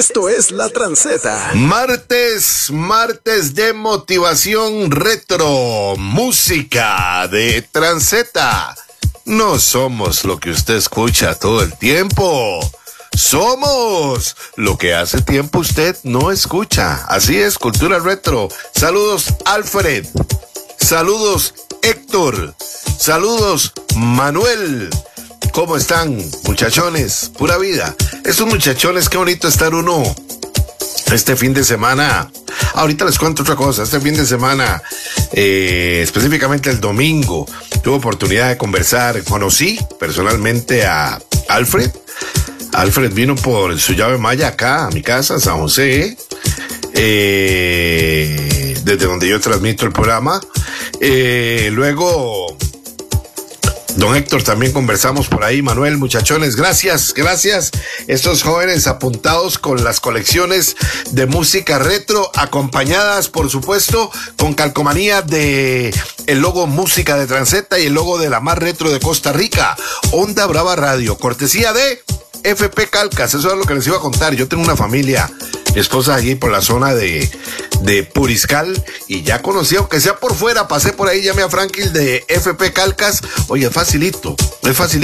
Esto es La Transeta. Martes de motivación retro, música de Transeta. No somos lo que usted escucha todo el tiempo. Somos lo que hace tiempo usted no escucha. Así es, cultura retro. Saludos, Alfred. Saludos, Héctor. Saludos, Manuel. ¿Cómo están, muchachones? Pura vida. Esos muchachones, qué bonito estar uno este fin de semana. Ahorita les cuento otra cosa. Este fin de semana, específicamente el domingo, tuve oportunidad de conversar. Conocí personalmente a Alfred. Alfred vino por su llave maya acá a mi casa, San José, desde donde yo transmito el programa. Luego, don Héctor, también conversamos por ahí. Manuel, muchachones, gracias. Estos jóvenes apuntados con las colecciones de música retro, acompañadas, por supuesto, con calcomanía de el logo Música de Transeta y el logo de la más retro de Costa Rica, Onda Brava Radio, cortesía de FP Calcas. Eso es lo que les iba a contar. Yo tengo una familia, mi esposa allí por la zona de Puriscal, y ya conocí, aunque sea por fuera, pasé por ahí, llamé a Franklin de FP Calcas. Oye, es facilito.